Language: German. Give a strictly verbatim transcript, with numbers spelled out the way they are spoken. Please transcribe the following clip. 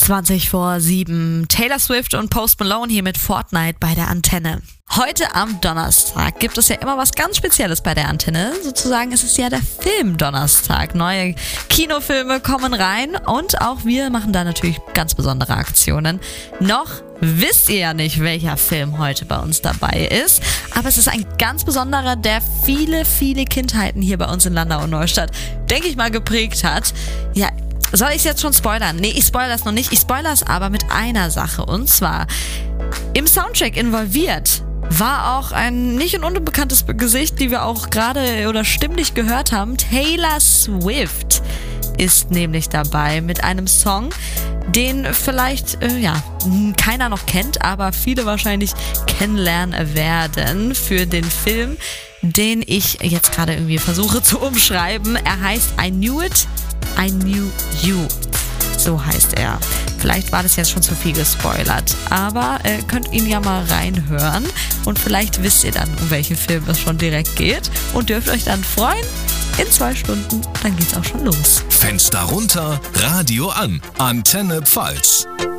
zwanzig vor sieben. Taylor Swift und Post Malone hier mit Fortnite bei der Antenne. Heute am Donnerstag gibt es ja immer was ganz Spezielles bei der Antenne. Sozusagen ist es ja der Film-Donnerstag. Neue Kinofilme kommen rein und auch wir machen da natürlich ganz besondere Aktionen. Noch wisst ihr ja nicht, welcher Film heute bei uns dabei ist, aber es ist ein ganz besonderer, der viele, viele Kindheiten hier bei uns in Landau und Neustadt, denke ich mal, geprägt hat. Ja, soll ich es jetzt schon spoilern? Nee, ich spoilere es noch nicht. Ich spoilere es aber mit einer Sache. Und zwar, im Soundtrack involviert war auch ein nicht unbekanntes Gesicht, die wir auch gerade oder stimmlich gehört haben. Taylor Swift ist nämlich dabei mit einem Song, den vielleicht äh, ja keiner noch kennt, aber viele wahrscheinlich kennenlernen werden für den Film, den ich jetzt gerade irgendwie versuche zu umschreiben. Er heißt I Knew It, I Knew You. So heißt er. Vielleicht war das jetzt schon zu viel gespoilert, aber äh, könnt ihn ja mal reinhören und vielleicht wisst ihr dann, um welchen Film es schon direkt geht und dürft euch dann freuen. In zwei Stunden, dann geht's auch schon los. Fenster runter, Radio an. Antenne Pfalz.